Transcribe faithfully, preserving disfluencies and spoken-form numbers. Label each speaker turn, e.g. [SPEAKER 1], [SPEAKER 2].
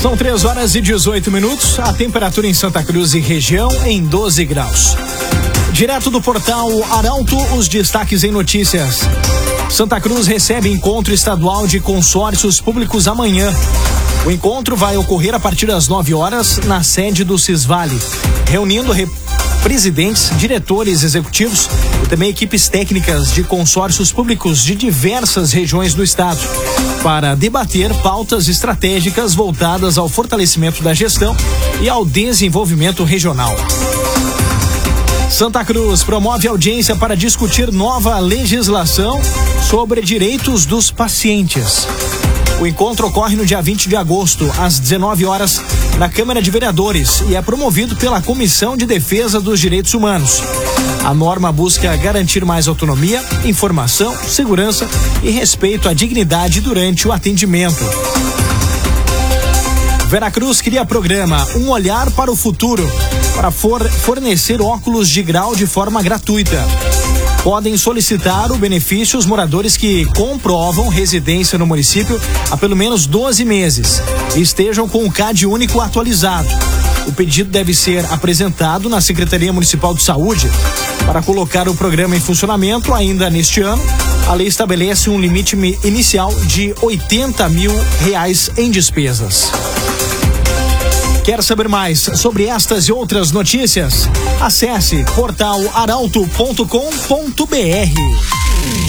[SPEAKER 1] São três horas e dezoito minutos. A temperatura em Santa Cruz e região em doze graus. Direto do portal Arauto, os destaques em notícias. Santa Cruz recebe encontro estadual de consórcios públicos amanhã. O encontro vai ocorrer a partir das nove horas na sede do Cisvale, reunindo re... presidentes, diretores executivos e também equipes técnicas de consórcios públicos de diversas regiões do estado, para debater pautas estratégicas voltadas ao fortalecimento da gestão e ao desenvolvimento regional. Santa Cruz promove audiência para discutir nova legislação sobre direitos dos pacientes. O encontro ocorre no dia vinte de agosto, às dezenove horas, na Câmara de Vereadores e é promovido pela Comissão de Defesa dos Direitos Humanos. A norma busca garantir mais autonomia, informação, segurança e respeito à dignidade durante o atendimento. Veracruz cria programa Um Olhar para o Futuro para for- fornecer óculos de grau de forma gratuita. Podem solicitar o benefício os moradores que comprovam residência no município há pelo menos doze meses e estejam com o C A D único atualizado. O pedido deve ser apresentado na Secretaria Municipal de Saúde. Para colocar o programa em funcionamento ainda neste ano, a lei estabelece um limite inicial de oitenta mil reais em despesas. Quer saber mais sobre estas e outras notícias? Acesse portal arauto ponto com ponto br.